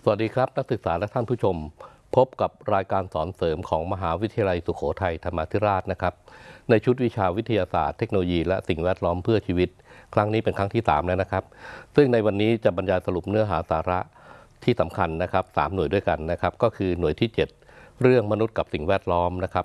สวัสดีครับนักศึกษาและท่านผู้ชมพบกับรายการสอนเสริมของมหาวิทยาลัยสุโขทัยธรรมาธิราชนะครับในชุดวิชาวิทยาศาสตร์เทคโนโลยีและสิ่งแวดล้อมเพื่อชีวิตครั้งนี้เป็นครั้งที่3แล้วนะครับซึ่งในวันนี้จะบรรยายสรุปเนื้อหาสาระที่สำคัญนะครับ3หน่วยด้วยกันนะครับก็คือหน่วยที่7เรื่องมนุษย์กับสิ่งแวดล้อมนะครับ